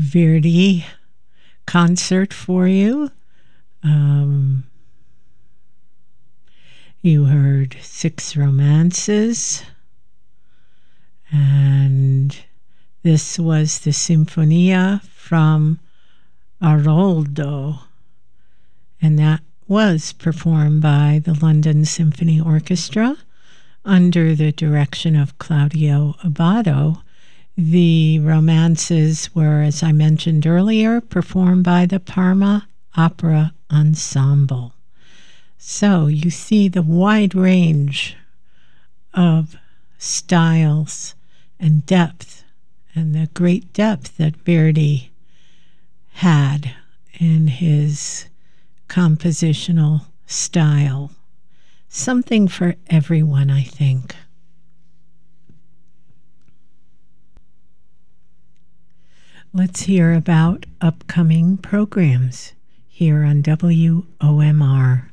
Verdi concert for you. You heard Six Romances, and this was the Sinfonia from Aroldo, and that was performed by the London Symphony Orchestra under the direction of Claudio Abbado. The romances were, as I mentioned earlier, performed by the Parma Opera Ensemble. So you see the wide range of styles and depth, and the great depth that Verdi had in his compositional style. Something for everyone, I think. Let's hear about upcoming programs here on WOMR.